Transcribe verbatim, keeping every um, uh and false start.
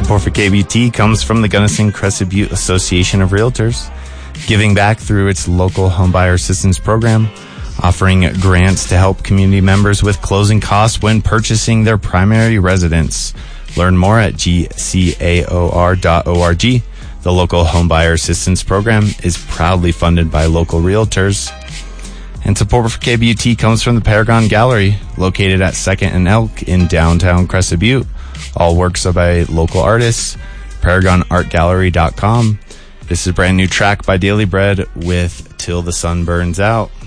Support for K B T comes from the Gunnison Crescent Butte Association of Realtors, giving back through its local homebuyer assistance program, offering grants to help community members with closing costs when purchasing their primary residence. Learn more at G C A O R dot org. The local homebuyer assistance program is proudly funded by local realtors. And support for K B U T comes from the Paragon Gallery, located at second and Elk in downtown Crescent Butte. All works are by local artists. paragon art gallery dot com. This is a brand new track by Daily Bread with Till the Sun Burns Out.